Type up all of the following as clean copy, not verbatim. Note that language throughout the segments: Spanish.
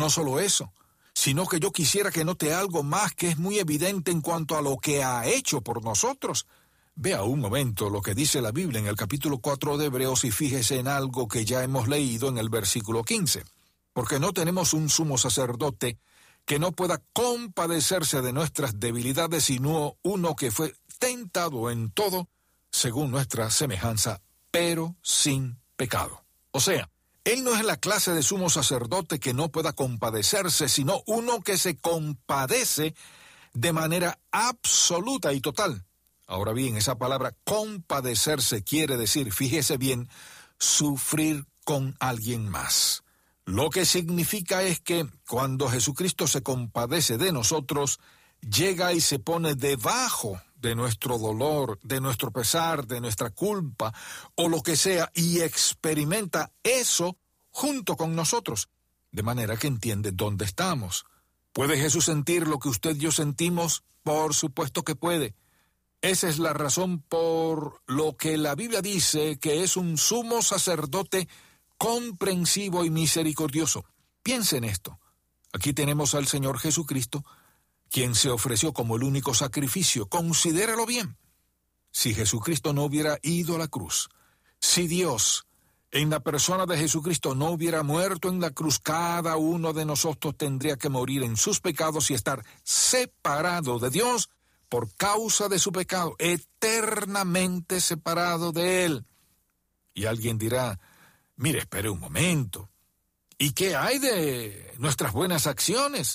no solo eso, sino que yo quisiera que note algo más que es muy evidente en cuanto a lo que ha hecho por nosotros. Vea un momento lo que dice la Biblia en el capítulo 4 de Hebreos y fíjese en algo que ya hemos leído en el versículo 15. Porque no tenemos un sumo sacerdote que no pueda compadecerse de nuestras debilidades, sino uno que fue tentado en todo, según nuestra semejanza, pero sin pecado. O sea, Él no es la clase de sumo sacerdote que no pueda compadecerse, sino uno que se compadece de manera absoluta y total. Ahora bien, esa palabra compadecerse quiere decir, fíjese bien, sufrir con alguien más. Lo que significa es que cuando Jesucristo se compadece de nosotros, llega y se pone debajo de nuestro dolor, de nuestro pesar, de nuestra culpa, o lo que sea, y experimenta eso junto con nosotros, de manera que entiende dónde estamos. ¿Puede Jesús sentir lo que usted y yo sentimos? Por supuesto que puede. Esa es la razón por lo que la Biblia dice que es un sumo sacerdote comprensivo y misericordioso. Piense en esto. Aquí tenemos al Señor Jesucristo, quien se ofreció como el único sacrificio. Considéralo bien. Si Jesucristo no hubiera ido a la cruz, si Dios, en la persona de Jesucristo, no hubiera muerto en la cruz, cada uno de nosotros tendría que morir en sus pecados y estar separado de Dios por causa de su pecado, eternamente separado de Él. Y alguien dirá, mire, espere un momento, ¿y qué hay de nuestras buenas acciones?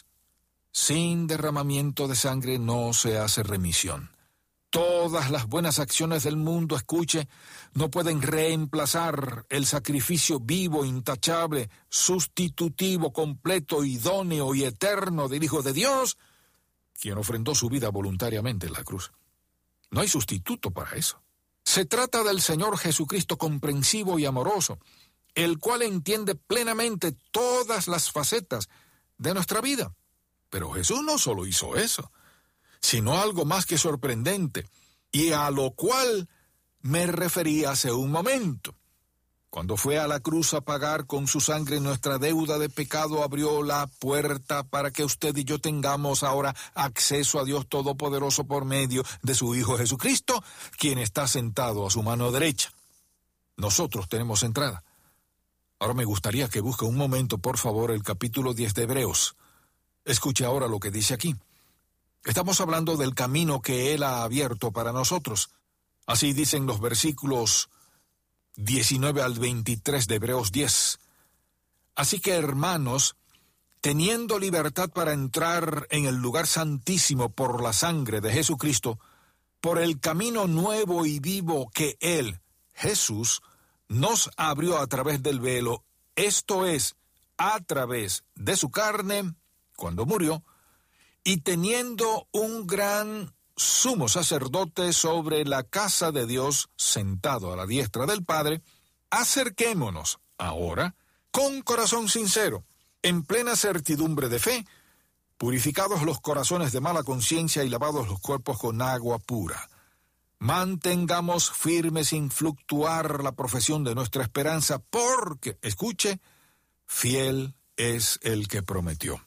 Sin derramamiento de sangre no se hace remisión. Todas las buenas acciones del mundo, escuche, no pueden reemplazar el sacrificio vivo, intachable, sustitutivo, completo, idóneo y eterno del Hijo de Dios, quien ofrendó su vida voluntariamente en la cruz. No hay sustituto para eso. Se trata del Señor Jesucristo comprensivo y amoroso, el cual entiende plenamente todas las facetas de nuestra vida. Pero Jesús no solo hizo eso, sino algo más que sorprendente, y a lo cual me referí hace un momento. Cuando fue a la cruz a pagar con su sangre nuestra deuda de pecado, abrió la puerta para que usted y yo tengamos ahora acceso a Dios Todopoderoso por medio de su Hijo Jesucristo, quien está sentado a su mano derecha. Nosotros tenemos entrada. Ahora me gustaría que busque un momento, por favor, el capítulo 10 de Hebreos. Escuche ahora lo que dice aquí. Estamos hablando del camino que Él ha abierto para nosotros. Así dicen los versículos 19 al 23 de Hebreos 10. Así que, hermanos, teniendo libertad para entrar en el lugar santísimo por la sangre de Jesucristo, por el camino nuevo y vivo que Él, Jesús, nos abrió a través del velo, esto es, a través de su carne, cuando murió, y teniendo un gran sumo sacerdote sobre la casa de Dios, sentado a la diestra del Padre, acerquémonos ahora con corazón sincero, en plena certidumbre de fe, purificados los corazones de mala conciencia y lavados los cuerpos con agua pura. Mantengamos firme sin fluctuar la profesión de nuestra esperanza, porque, escuche, fiel es el que prometió.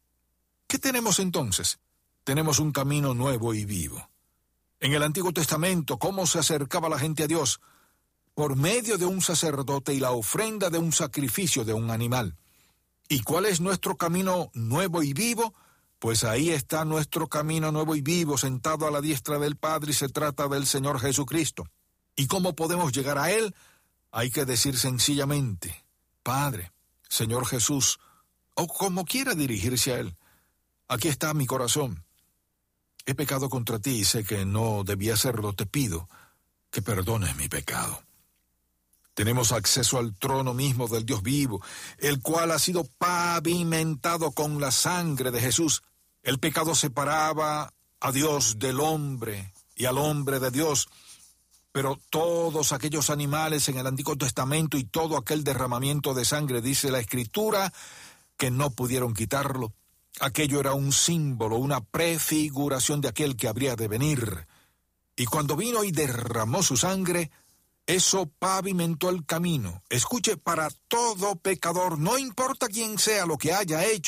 ¿Qué tenemos entonces? Tenemos un camino nuevo y vivo. En el Antiguo Testamento, ¿cómo se acercaba la gente a Dios? Por medio de un sacerdote y la ofrenda de un sacrificio de un animal. ¿Y cuál es nuestro camino nuevo y vivo? Pues ahí está nuestro camino nuevo y vivo, sentado a la diestra del Padre, y se trata del Señor Jesucristo. ¿Y cómo podemos llegar a Él? Hay que decir sencillamente, Padre, Señor Jesús, o como quiera dirigirse a Él. Aquí está mi corazón. He pecado contra ti y sé que no debía hacerlo. Te pido que perdones mi pecado. Tenemos acceso al trono mismo del Dios vivo, el cual ha sido pavimentado con la sangre de Jesús. El pecado separaba a Dios del hombre y al hombre de Dios. Pero todos aquellos animales en el Antiguo Testamento y todo aquel derramamiento de sangre, dice la Escritura, que no pudieron quitarlo. Aquello era un símbolo, una prefiguración de aquel que habría de venir. Y cuando vino y derramó su sangre, eso pavimentó el camino. Escuche, para todo pecador, no importa quién sea lo que haya hecho,